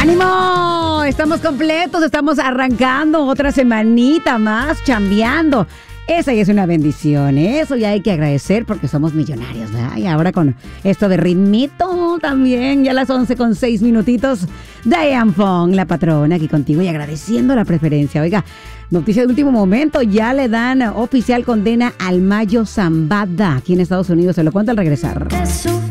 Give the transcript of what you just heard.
¡Ánimo! Estamos completos, estamos arrancando otra semanita más, chambeando. Esa ya es una bendición, ¿eh? Eso ya hay que agradecer porque somos millonarios, ¿verdad? Y ahora con esto de ritmito también, ya a las 11:06. Diane Fong, la patrona, aquí contigo y agradeciendo la preferencia. Oiga, noticia de último momento, ya le dan oficial condena al Mayo Zambada aquí en Estados Unidos. Se lo cuento al regresar.